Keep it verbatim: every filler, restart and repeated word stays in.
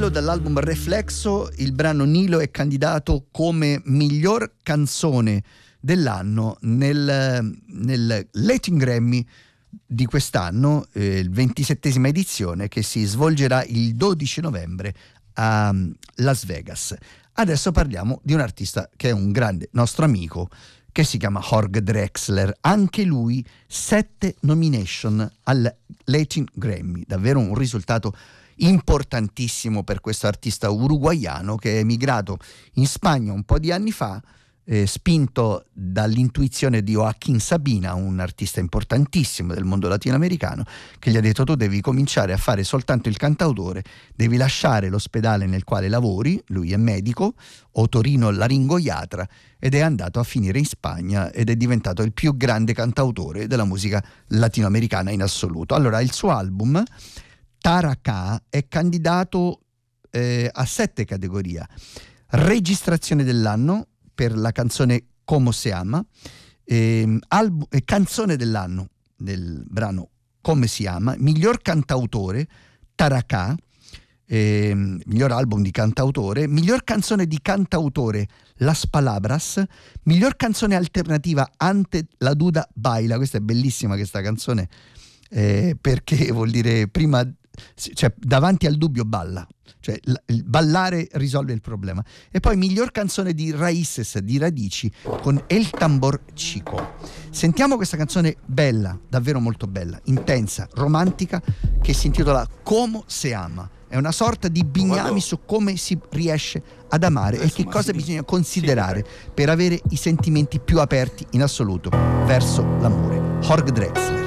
Nilo dall'album Reflexo. Il brano Nilo è candidato come miglior canzone dell'anno nel, nel Latin Grammy di quest'anno, eh, il ventisettesima edizione, che si svolgerà il dodici novembre a Las Vegas. Adesso parliamo di un artista che è un grande nostro amico, che si chiama Jorge Drexler. Anche lui sette nomination al Latin Grammy, davvero un risultato importantissimo per questo artista uruguaiano che è emigrato in Spagna un po' di anni fa, eh, spinto dall'intuizione di Joaquín Sabina, un artista importantissimo del mondo latinoamericano, che gli ha detto: tu devi cominciare a fare soltanto il cantautore, devi lasciare l'ospedale nel quale lavori, lui è medico, otorino-laringoiatra, ed è andato a finire in Spagna ed è diventato il più grande cantautore della musica latinoamericana in assoluto. Allora, il suo album Taraka è candidato eh, a sette categorie: registrazione dell'anno per la canzone Como se ama, eh, album, eh, canzone dell'anno del brano Come si ama, miglior cantautore Taraka, eh, miglior album di cantautore, miglior canzone di cantautore Las Palabras, miglior canzone alternativa Ante la Duda Baila. Questa è bellissima questa canzone, eh, perché vuol dire prima, cioè davanti al dubbio balla, cioè il ballare risolve il problema. E poi miglior canzone di Raíces, di radici, con El Tambor Chico. Sentiamo questa canzone bella, davvero molto bella, intensa, romantica, che si intitola Como se ama. È una sorta di bignami su come si riesce ad amare e che cosa bisogna considerare per avere i sentimenti più aperti in assoluto verso l'amore. Jorge Drexler.